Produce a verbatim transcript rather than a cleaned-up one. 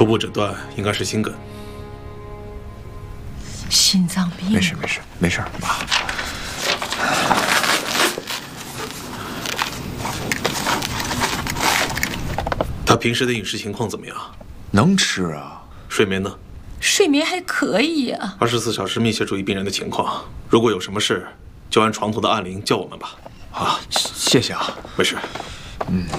初步诊断应该是心梗。 心脏病？ 没事没事没事，妈。 他平时的饮食情况怎么样？ 能吃啊。 睡眠呢？ 睡眠还可以呀。 二十四小时密切注意病人的情况，如果有什么事，就按床头的按铃叫我们吧。 好，谢谢啊。 没事。 嗯。